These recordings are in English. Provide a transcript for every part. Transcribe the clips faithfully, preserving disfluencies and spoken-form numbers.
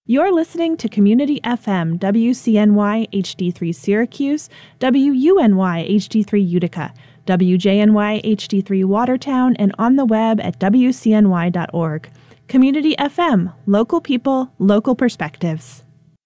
You're listening to Community F M, W C N Y H D three Syracuse, W U N Y H D three Utica, W J N Y H D three Watertown, and on the web at W C N Y dot org. Community F M, local people, local perspectives.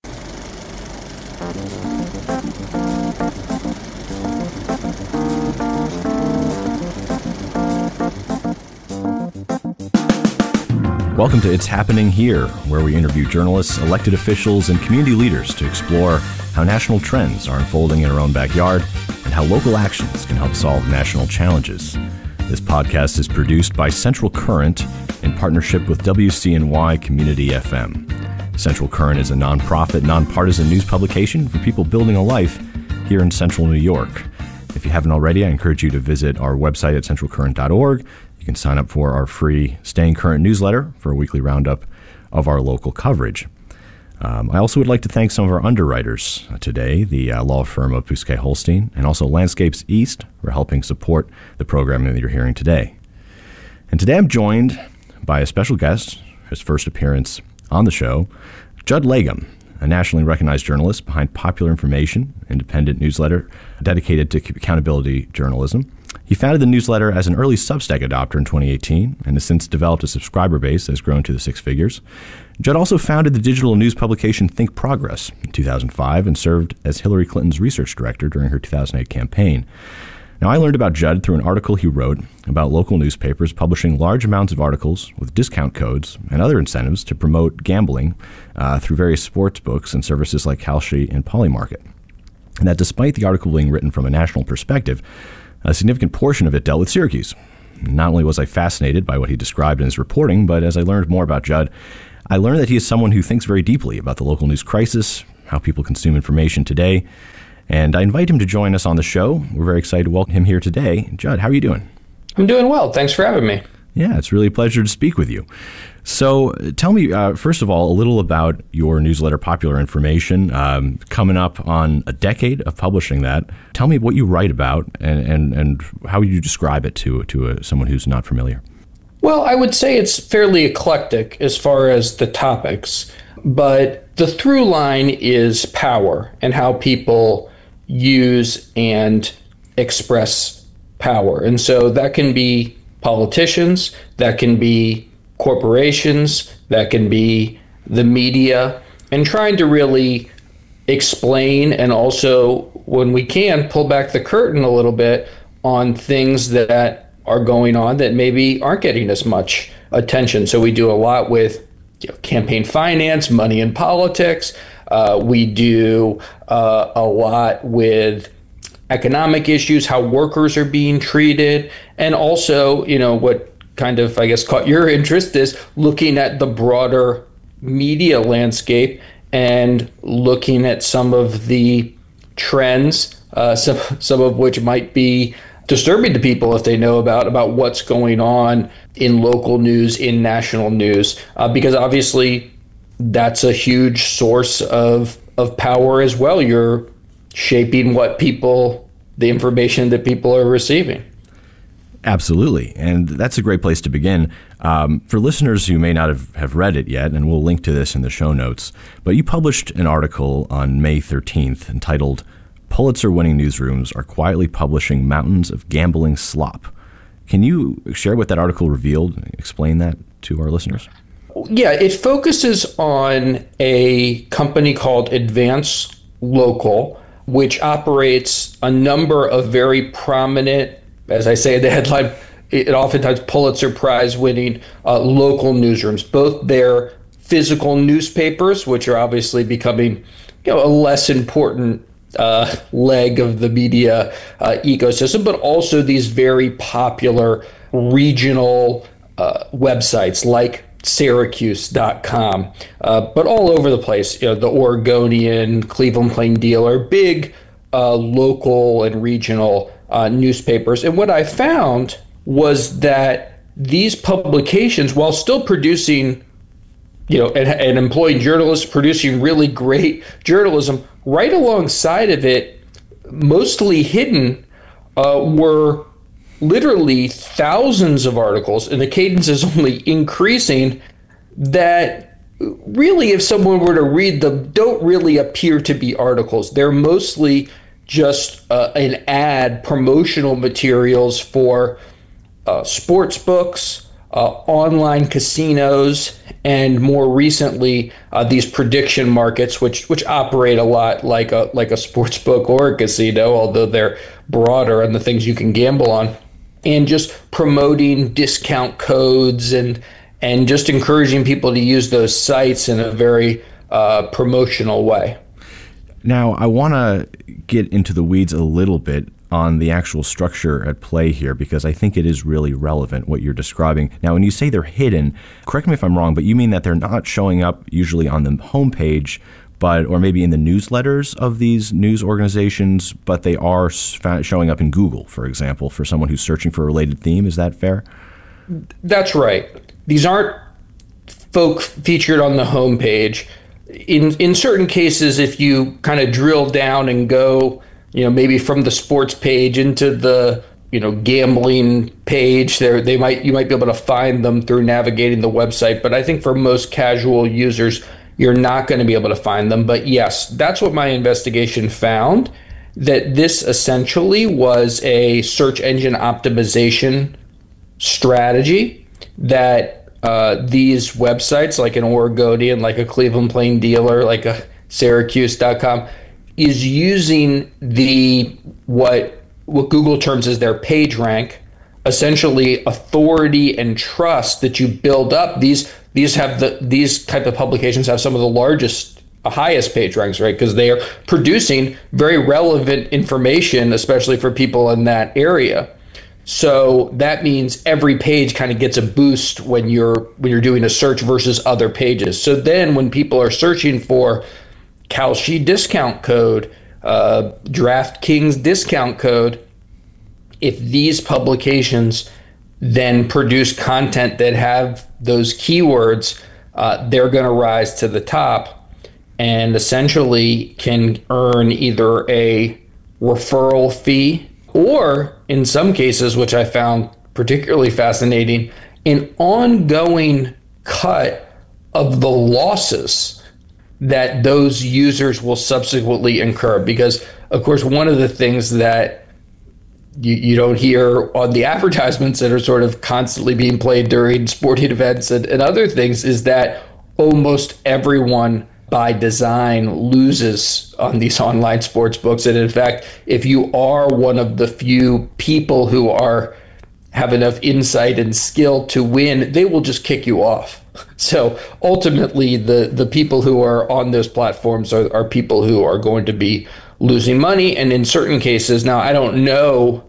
Welcome to It's Happening Here, where we interview journalists, elected officials, and community leaders to explore how national trends are unfolding in our own backyard and how local actions can help solve national challenges. This podcast is produced by Central Current in partnership with W C N Y Community F M. Central Current is a nonprofit, nonpartisan news publication for people building a life here in central New York. If you haven't already, I encourage you to visit our website at central current dot org. You can sign up for our free Staying Current newsletter for a weekly roundup of our local coverage. Um, I also would like to thank some of our underwriters today, the uh, law firm of Bousquet Holstein, and also Landscapes East for helping support the programming that you're hearing today. And today I'm joined by a special guest, his first appearance on the show, Judd Legum, a nationally recognized journalist behind Popular Information, independent newsletter dedicated to accountability journalism. He founded the newsletter as an early Substack adopter in twenty eighteen and has since developed a subscriber base that has grown to the six figures. Judd also founded the digital news publication Think Progress in two thousand five and served as Hillary Clinton's research director during her two thousand eight campaign. Now, I learned about Judd through an article he wrote about local newspapers publishing large amounts of articles with discount codes and other incentives to promote gambling uh, through various sports books and services like Kalshi and Polymarket. And that despite the article being written from a national perspective, a significant portion of it dealt with Syracuse. Not only was I fascinated by what he described in his reporting, but as I learned more about Judd, I learned that he is someone who thinks very deeply about the local news crisis, how people consume information today, and I invite him to join us on the show. We're very excited to welcome him here today. Judd, how are you doing? I'm doing well. Thanks for having me. Yeah, it's really a pleasure to speak with you. So tell me, uh, first of all, a little about your newsletter, Popular Information, um, coming up on a decade of publishing that. Tell me what you write about and, and, and how you describe it to, to a, someone who's not familiar. Well, I would say it's fairly eclectic as far as the topics, but the through line is power and how people use and express power. And so that can be politicians, that can be corporations, that can be the media, and trying to really explain and also, when we can, pull back the curtain a little bit on things that are going on that maybe aren't getting as much attention. So we do a lot with you know, campaign finance, money in politics. Uh, we do uh, a lot with economic issues, how workers are being treated, and also, you know, what kind of, I guess, caught your interest is looking at the broader media landscape and looking at some of the trends, uh, some some of which might be disturbing to people if they know about about what's going on in local news, in national news, uh, because obviously that's a huge source of of power as well. You're shaping what people, the information that people are receiving. Absolutely. And that's a great place to begin. Um, for listeners who may not have, have read it yet, and we'll link to this in the show notes, but you published an article on May thirteenth entitled, Pulitzer-Winning Newsrooms Are Quietly Publishing Mountains of Gambling Slop. Can you share what that article revealed and explain that to our listeners? Yeah, it focuses on a company called Advance Local, which operates a number of very prominent, as I say in the headline, it oftentimes Pulitzer Prize winning uh, local newsrooms, both their physical newspapers, which are obviously becoming you know, a less important uh, leg of the media uh, ecosystem, but also these very popular regional uh, websites like Syracuse dot com, uh, but all over the place. You know, the Oregonian, Cleveland Plain Dealer, big uh, local and regional uh, newspapers. And what I found was that these publications, while still producing, you know, and, and employing journalists, producing really great journalism, right alongside of it, mostly hidden, uh, were literally thousands of articles, and the cadence is only increasing, that really, if someone were to read them, don't really appear to be articles. They're mostly just uh, an ad, promotional materials for uh, sports books, uh, online casinos, and more recently, uh, these prediction markets, which which operate a lot like a like a sports book or a casino, although they're broader on the things you can gamble on, and just promoting discount codes and and just encouraging people to use those sites in a very uh, promotional way. Now, I want to get into the weeds a little bit on the actual structure at play here, because I think it is really relevant what you're describing. Now, when you say they're hidden, correct me if I'm wrong, but you mean that they're not showing up usually on the homepage, but or maybe in the newsletters of these news organizations, but they are showing up in Google, for example, for someone who's searching for a related theme. Is that fair? That's right. These aren't folk featured on the homepage. In in certain cases, if you kind of drill down and go, you know, maybe from the sports page into the, you know, gambling page, there they might you might be able to find them through navigating the website. But I think for most casual users, you're not going to be able to find them. But yes, that's what my investigation found, that this essentially was a search engine optimization strategy that uh, these websites like an Oregonian, like a Cleveland Plain Dealer, like a Syracuse dot com is using the what what Google terms as their page rank, essentially authority and trust that you build up. These these have the these type of publications have some of the largest, uh, highest page ranks, right? Because they are producing very relevant information, especially for people in that area. So that means every page kind of gets a boost when you're when you're doing a search versus other pages. So then when people are searching for Kalshi discount code, uh, DraftKings discount code, if these publications then produce content that have those keywords, uh, they're going to rise to the top and essentially can earn either a referral fee or, in some cases, which I found particularly fascinating, an ongoing cut of the losses that those users will subsequently incur. Because, of course, one of the things that you, you don't hear on the advertisements that are sort of constantly being played during sporting events and, and other things is that almost everyone by design loses on these online sports books. And in fact, if you are one of the few people who are have enough insight and skill to win, they will just kick you off. So ultimately, the, the people who are on those platforms are, are people who are going to be losing money. And in certain cases, now I don't know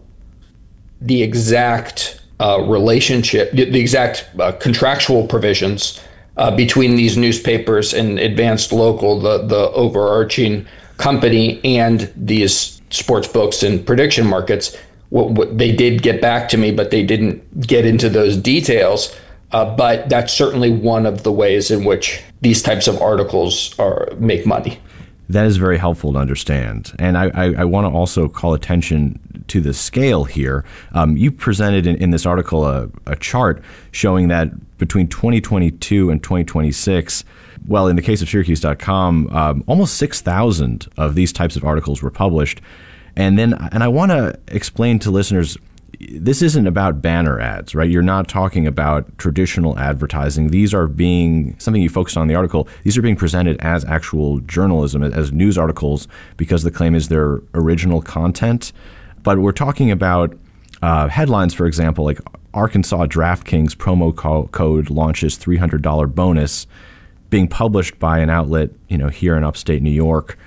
the exact uh, relationship, the exact uh, contractual provisions uh, between these newspapers and Advanced Local, the, the overarching company, and these sports books and prediction markets. What, what they did get back to me, but they didn't get into those details. Uh, but that's certainly one of the ways in which these types of articles are make money. That is very helpful to understand. And I, I, I want to also call attention to the scale here. Um, you presented in, in this article a, a chart showing that between twenty twenty-two and twenty twenty-six, well, in the case of Syracuse dot com, um, almost six thousand of these types of articles were published. And then, and I want to explain to listeners, this isn't about banner ads, right? You're not talking about traditional advertising. These are being, something you focused on in the article, these are being presented as actual journalism, as news articles, because the claim is their original content. But we're talking about uh, headlines, for example, like Arkansas DraftKings promo co- code launches three hundred dollars bonus, being published by an outlet, you know, here in upstate New York.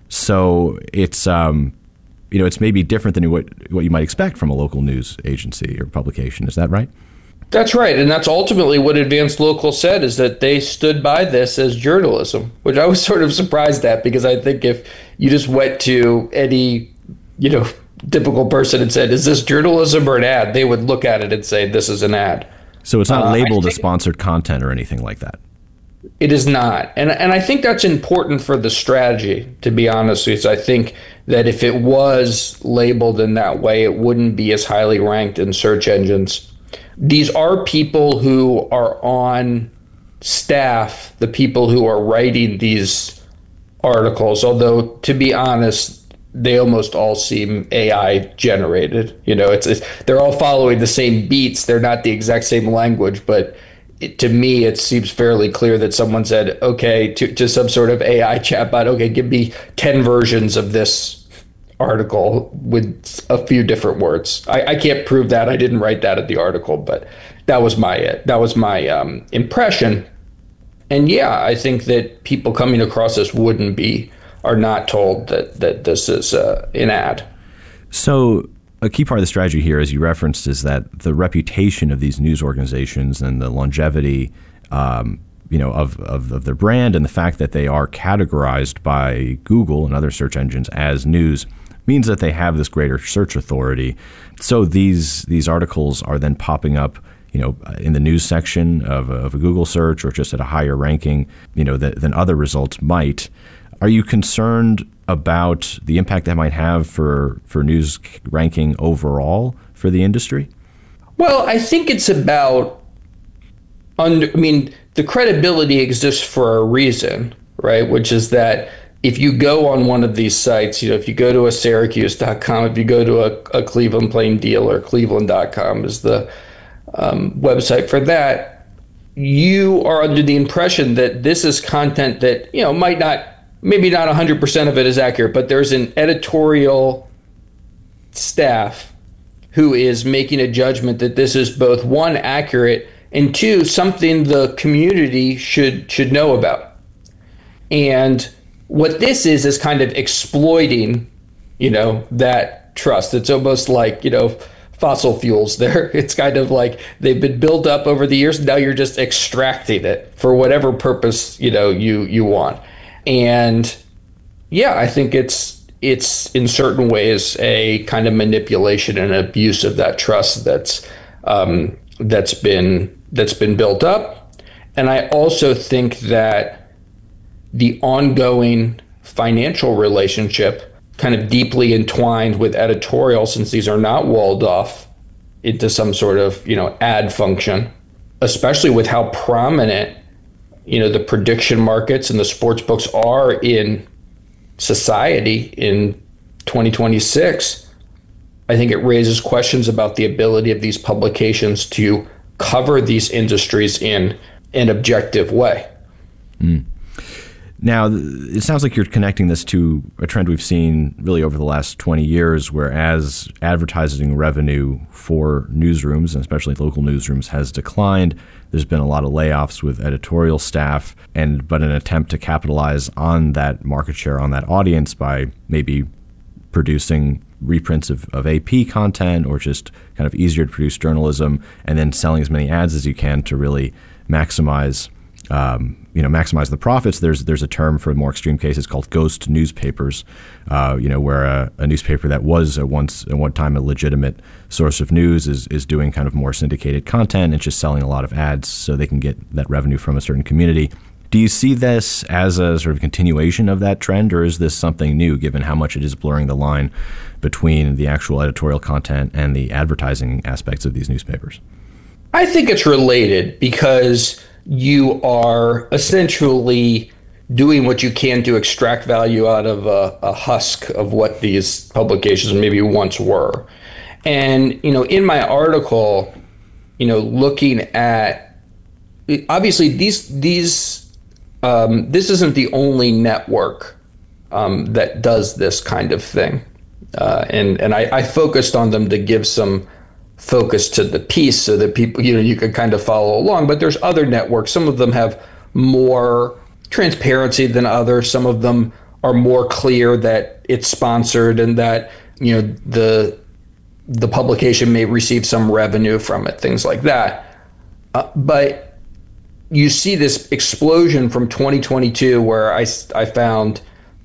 So it's, um, you know, it's maybe different than what what you might expect from a local news agency or publication. Is that right? That's right. And that's ultimately what Advanced Local said, is that they stood by this as journalism, which I was sort of surprised at, because I think if you just went to any, you know, typical person and said, is this journalism or an ad? They would look at it and say, this is an ad. So it's not uh, labeled as sponsored content or anything like that. It is not. And and I think that's important for the strategy, to be honest with you. I think that if it was labeled in that way, it wouldn't be as highly ranked in search engines. These are people who are on staff, the people who are writing these articles, although to be honest, they almost all seem A I generated. You know, it's, it's they're all following the same beats. They're not the exact same language, but it, to me, it seems fairly clear that someone said, okay, to, to some sort of A I chatbot, okay, give me ten versions of this article with a few different words. I, I can't prove that. I didn't write that at the article, but that was my that was my um, impression. And yeah, I think that people coming across this wouldn't be are not told that that this is uh, an ad. So a key part of the strategy here, as you referenced, is that the reputation of these news organizations and the longevity, um, you know, of, of of their brand, and the fact that they are categorized by Google and other search engines as news means that they have this greater search authority. So these these articles are then popping up, you know, in the news section of a, of a Google search, or just at a higher ranking, you know, th- than other results might. Are you concerned about the impact that might have for, for news ranking overall for the industry? Well, I think it's about, under, I mean, the credibility exists for a reason, right? Which is that if you go on one of these sites, you know, if you go to a Syracuse dot com, if you go to a, a Cleveland Plain Dealer, Cleveland dot com is the um, website for that, you are under the impression that this is content that, you know, might not, maybe not one hundred percent of it is accurate, but there's an editorial staff who is making a judgment that this is both, one, accurate, and two, something the community should should know about. And what this is is kind of exploiting, you know, that trust. It's almost like, you know, fossil fuels there. It's kind of like they've been built up over the years. Now you're just extracting it for whatever purpose, you know, you you want. And yeah, I think it's it's in certain ways a kind of manipulation and abuse of that trust that's um, that's been that's been built up. And I also think that the ongoing financial relationship, kind of deeply entwined with editorial, since these are not walled off into some sort of, you know, ad function, especially with how prominent, you know, the prediction markets and the sports books are in society in twenty twenty-six, I think it raises questions about the ability of these publications to cover these industries in an objective way. Mm. Now, it sounds like you're connecting this to a trend we've seen really over the last twenty years, where as advertising revenue for newsrooms, and especially local newsrooms, has declined, there's been a lot of layoffs with editorial staff, and but an attempt to capitalize on that market share, on that audience, by maybe producing reprints of, of A P content, or just kind of easier to produce journalism, and then selling as many ads as you can to really maximize Um, you know, maximize the profits. There's there's a term for more extreme cases called ghost newspapers, uh, you know, where a, a newspaper that was at once at one time a legitimate source of news is is doing kind of more syndicated content and just selling a lot of ads so they can get that revenue from a certain community. Do you see this as a sort of continuation of that trend, or is this something new, given how much it is blurring the line between the actual editorial content and the advertising aspects of these newspapers? I think it's related, because you are essentially doing what you can to extract value out of a, a husk of what these publications maybe once were. And, you know, in my article, you know, looking at, obviously these, these, um, this isn't the only network um, that does this kind of thing. Uh, and, and I, I focused on them to give some focus to the piece so that people, you know, you could kind of follow along. But there's other networks. Some of them have more transparency than others. Some of them are more clear that it's sponsored and that, you know, the the publication may receive some revenue from it, things like that. Uh, but you see this explosion from twenty twenty-two, where I, I found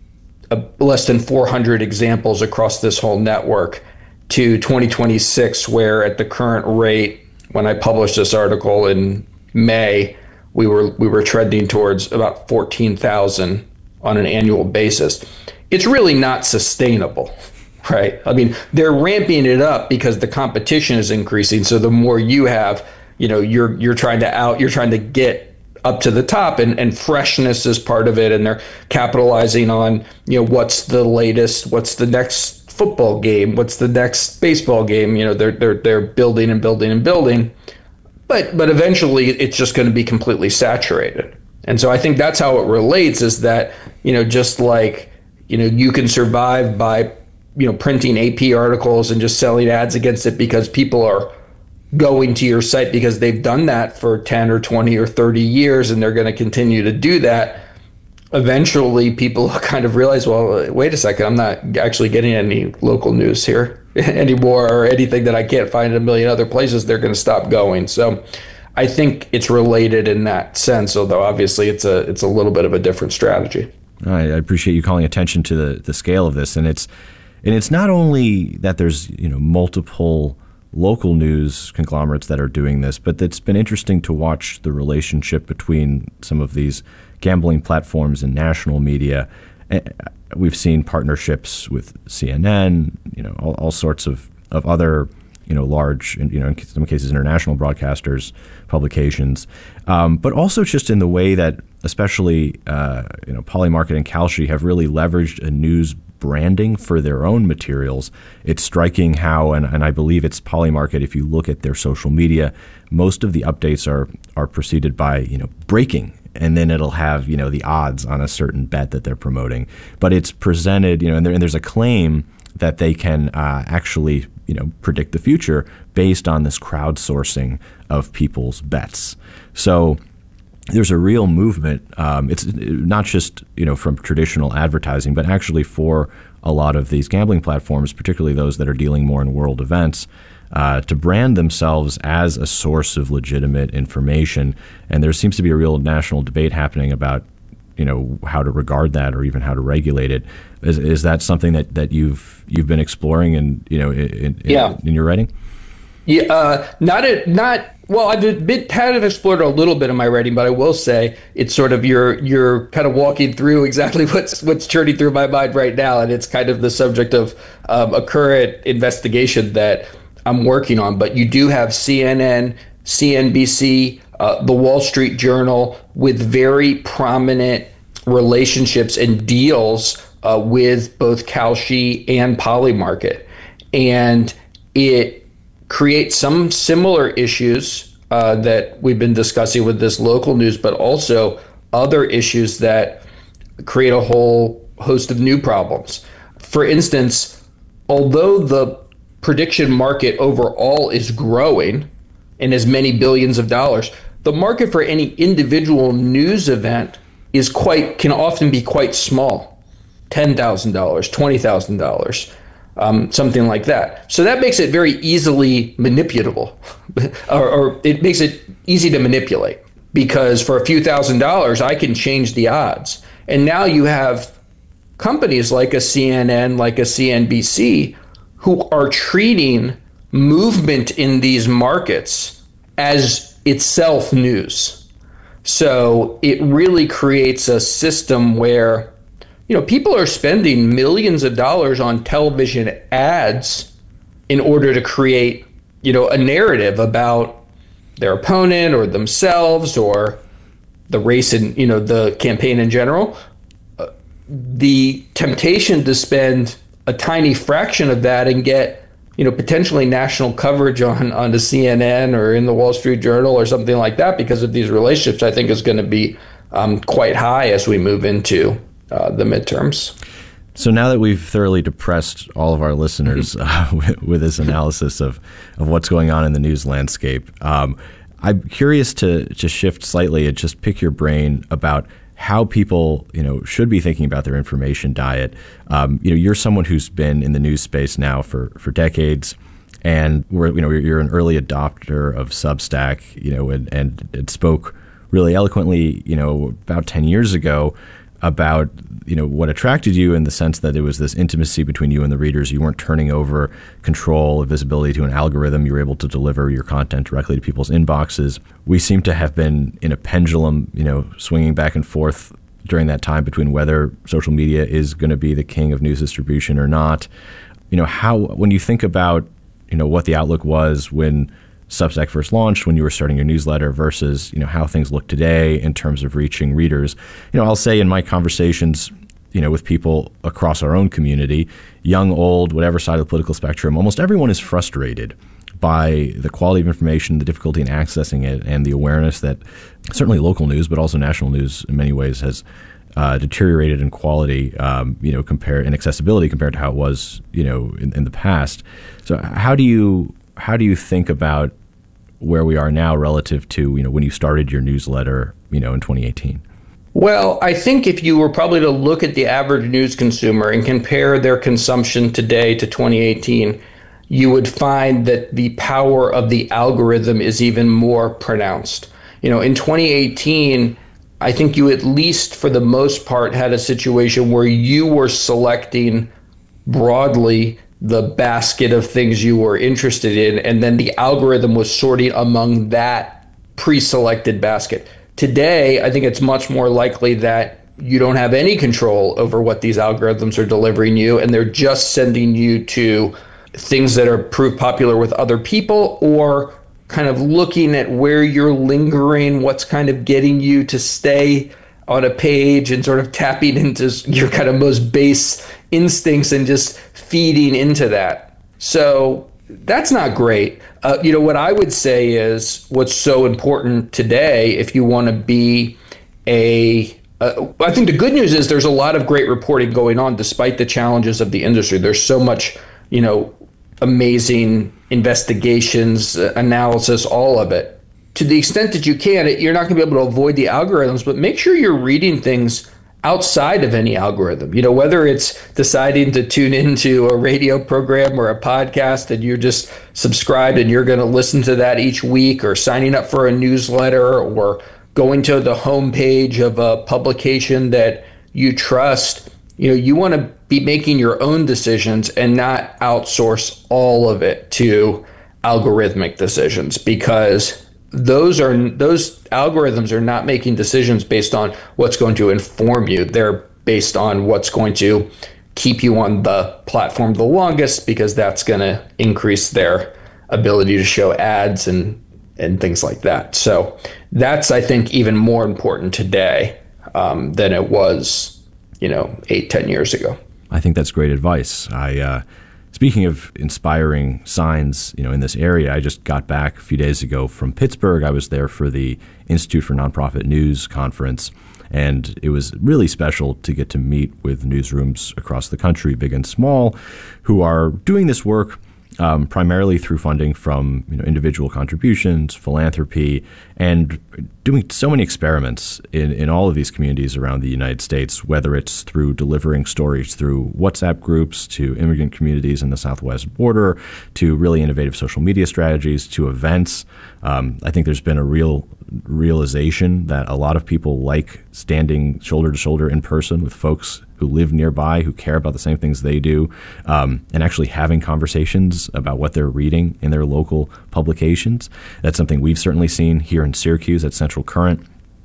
a, less than four hundred examples across this whole network, to twenty twenty-six, where at the current rate, when I published this article in May, we were we were trending towards about fourteen thousand on an annual basis. It's really not sustainable, right? I mean, they're ramping it up because the competition is increasing. So the more you have, you know, you're you're trying to out, you're trying to get up to the top, and, and freshness is part of it. And they're capitalizing on, you know, what's the latest, what's the next football game, what's the next baseball game. You know, they're they're they're building and building and building, but but eventually it's just going to be completely saturated. And so I think that's how it relates, is that, you know, just like, you know, you can survive by, you know, printing A P articles and just selling ads against it because people are going to your site because they've done that for ten or twenty or thirty years, and they're going to continue to do that. Eventually people kind of realize, well, wait a second, I'm not actually getting any local news here anymore, or anything that I can't find in a million other places. They're going to stop going. So I think it's related in that sense, although obviously it's a it's a little bit of a different strategy. I appreciate you calling attention to the, the scale of this, and it's and it's not only that there's, you know, multiple local news conglomerates that are doing this, but it's been interesting to watch the relationship between some of these gambling platforms and national media. We've seen partnerships with C N N, you know, all, all sorts of, of other, you know, large, you know, in some cases international broadcasters, publications, um, but also just in the way that especially, uh, you know, Polymarket and Kalshi have really leveraged a news branding for their own materials. It's striking how, and, and I believe it's Polymarket, if you look at their social media, most of the updates are are preceded by, you know, breaking, and then it'll have, you know, the odds on a certain bet that they're promoting. But it's presented, you know, and, there, and there's a claim that they can uh, actually, you know, predict the future based on this crowdsourcing of people's bets. So there's a real movement. Um, it's not just, you know, from traditional advertising, but actually for a lot of these gambling platforms, particularly those that are dealing more in world events, uh, to brand themselves as a source of legitimate information. And there seems to be a real national debate happening about, you know, how to regard that or even how to regulate it. Is, is that something that, that you've you've been exploring and, you know, in, in, yeah. in your writing? Yeah, uh, not a, not. Well, I've been, kind of explored a little bit in my writing, but I will say it's sort of you're you're kind of walking through exactly what's what's churning through my mind right now, and it's kind of the subject of um, a current investigation that I'm working on. But you do have C N N, C N B C, uh, the Wall Street Journal with very prominent relationships and deals uh, with both Kalshi and Polymarket, and it create some similar issues uh, that we've been discussing with this local news, but also other issues that create a whole host of new problems. For instance, although the prediction market overall is growing in as many billions of dollars, the market for any individual news event is quite can often be quite small, ten thousand dollars, twenty thousand dollars. Um, something like that. So that makes it very easily manipulable, or, or it makes it easy to manipulate, because for a few thousand dollars, I can change the odds. And now you have companies like a C N N, like a C N B C, who are treating movement in these markets as itself news. So it really creates a system where, you know, people are spending millions of dollars on television ads in order to create, you know, a narrative about their opponent or themselves or the race and, you know, the campaign in general. Uh, the temptation to spend a tiny fraction of that and get, you know, potentially national coverage on, on the C N N or in the Wall Street Journal or something like that because of these relationships, I think is going to be um, quite high as we move into Uh, the midterms. So now that we've thoroughly depressed all of our listeners uh, with, with this analysis of, of what's going on in the news landscape, um, I'm curious to to shift slightly and just pick your brain about how people, you know, should be thinking about their information diet. Um, you know, you're someone who's been in the news space now for, for decades, and we're, you know, you're an early adopter of Substack, you know, and, and it spoke really eloquently, you know, about ten years ago about, you know, what attracted you in the sense that it was this intimacy between you and the readers. You weren't turning over control of visibility to an algorithm. You were able to deliver your content directly to people's inboxes. We seem to have been in a pendulum, you know, swinging back and forth during that time between whether social media is going to be the king of news distribution or not. You know, how, when you think about, you know, what the outlook was when Substack first launched, when you were starting your newsletter, versus, you know, how things look today in terms of reaching readers. You know, I'll say in my conversations, you know, with people across our own community, young, old, whatever side of the political spectrum, almost everyone is frustrated by the quality of information, the difficulty in accessing it, and the awareness that certainly local news, but also national news in many ways has uh, deteriorated in quality, um, you know, compare in accessibility compared to how it was, you know, in, in the past. So how do you how do you think about where we are now relative to, you know, when you started your newsletter, you know, in twenty eighteen? Well, I think if you were probably to look at the average news consumer and compare their consumption today to twenty eighteen, you would find that the power of the algorithm is even more pronounced. You know, in twenty eighteen, I think you at least for the most part had a situation where you were selecting broadly the basket of things you were interested in, and then the algorithm was sorting among that pre-selected basket. Today, I think it's much more likely that you don't have any control over what these algorithms are delivering you, and they're just sending you to things that are proved popular with other people, or kind of looking at where you're lingering, what's kind of getting you to stay on a page, and sort of tapping into your kind of most base instincts and just feeding into that. So that's not great. Uh, you know, what I would say is what's so important today, if you want to be a Uh, I think the good news is there's a lot of great reporting going on despite the challenges of the industry. There's so much, you know, amazing investigations, uh, analysis, all of it. To the extent that you can, it, you're not going to be able to avoid the algorithms, but make sure you're reading things outside of any algorithm. You know, whether it's deciding to tune into a radio program or a podcast and you're just subscribed and you're going to listen to that each week, or signing up for a newsletter, or going to the homepage of a publication that you trust. You know, you want to be making your own decisions and not outsource all of it to algorithmic decisions, because those are those algorithms are not making decisions based on what's going to inform you. They're based on what's going to keep you on the platform the longest, because that's going to increase their ability to show ads and and things like that. So that's, I think, even more important today um, than it was, you know, eight, ten years ago. I think that's great advice. I, uh, speaking of inspiring signs, you know, in this area, I just got back a few days ago from Pittsburgh. I was there for the Institute for Nonprofit News conference, and it was really special to get to meet with newsrooms across the country, big and small, who are doing this work Um, primarily through funding from, you know, individual contributions, philanthropy, and doing so many experiments in, in all of these communities around the United States, whether it's through delivering stories through WhatsApp groups to immigrant communities in the southwest border, to really innovative social media strategies, to events. Um, I think there's been a real realization that a lot of people like standing shoulder to shoulder in person with folks who live nearby, who care about the same things they do, um, and actually having conversations about what they're reading in their local publications. That's something we've certainly seen here in Syracuse at Central Current,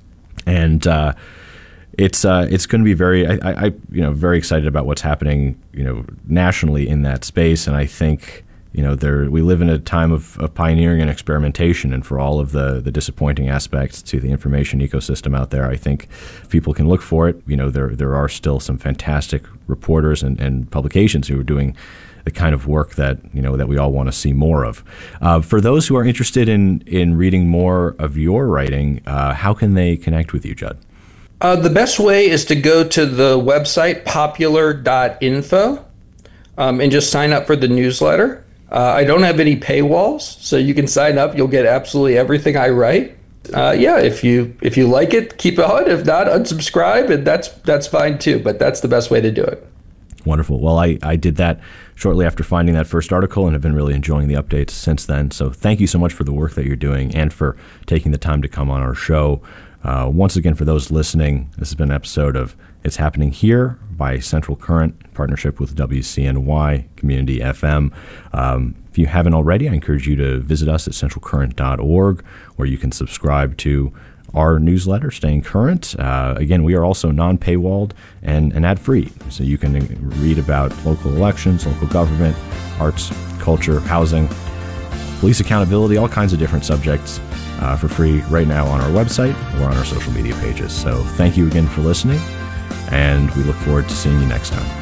and uh, it's uh, it's going to be very, I, I, you know, very excited about what's happening, you know, nationally in that space. And I think, you know, there we live in a time of, of pioneering and experimentation, and for all of the, the disappointing aspects to the information ecosystem out there, I think if people can look for it. You know, there there are still some fantastic reporters and, and publications who are doing the kind of work that, you know, that we all want to see more of. Uh, for those who are interested in in reading more of your writing, uh, how can they connect with you, Judd? Uh, the best way is to go to the website popular dot info um, and just sign up for the newsletter. Uh, I don't have any paywalls, so you can sign up. You'll get absolutely everything I write. Uh, yeah, if you if you like it, keep it on. If not, unsubscribe, and that's that's fine too. But that's the best way to do it. Wonderful. Well, I, I did that shortly after finding that first article and have been really enjoying the updates since then. So thank you so much for the work that you're doing and for taking the time to come on our show. Uh, once again, for those listening, this has been an episode of It's Happening Here by Central Current, in partnership with W C N Y Community F M. Um, if you haven't already, I encourage you to visit us at central current dot org, where you can subscribe to our newsletter, Staying Current. Uh, again, we are also non-paywalled and, and ad-free, so you can read about local elections, local government, arts, culture, housing, police accountability, all kinds of different subjects uh, for free right now on our website or on our social media pages. So thank you again for listening, and we look forward to seeing you next time.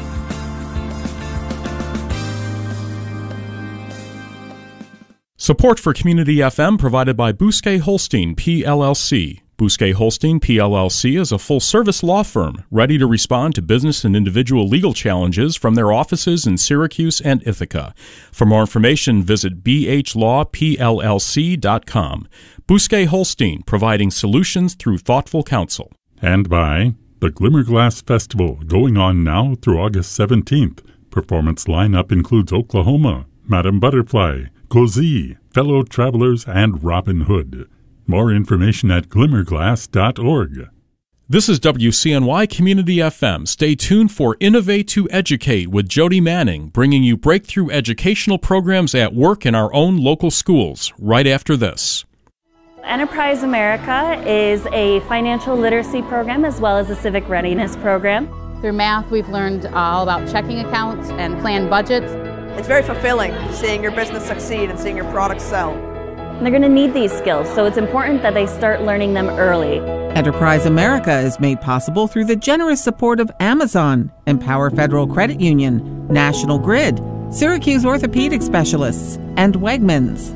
Support for Community F M provided by Bousquet Holstein, P L L C. Bousquet Holstein, P L L C is a full-service law firm ready to respond to business and individual legal challenges from their offices in Syracuse and Ithaca. For more information, visit b h law p l l c dot com. Bousquet Holstein, providing solutions through thoughtful counsel. And by the Glimmerglass Festival, going on now through August seventeenth. Performance lineup includes Oklahoma, Madame Butterfly, Cozy, Fellow Travelers, and Robin Hood. More information at glimmerglass dot org. This is W C N Y Community F M. Stay tuned for Innovate to Educate with Jody Manning, bringing you breakthrough educational programs at work in our own local schools, right after this. Enterprise America is a financial literacy program as well as a civic readiness program. Through math, we've learned all about checking accounts and planned budgets. It's very fulfilling seeing your business succeed and seeing your products sell. They're going to need these skills, so it's important that they start learning them early. Enterprise America is made possible through the generous support of Amazon, Empower Federal Credit Union, National Grid, Syracuse Orthopedic Specialists, and Wegmans.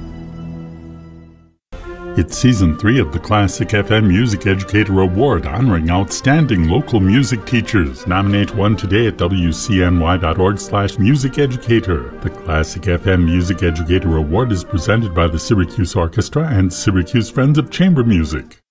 It's Season three of the Classic F M Music Educator Award, honoring outstanding local music teachers. Nominate one today at w c n y dot org slash music educator. The Classic F M Music Educator Award is presented by the Syracuse Orchestra and Syracuse Friends of Chamber Music.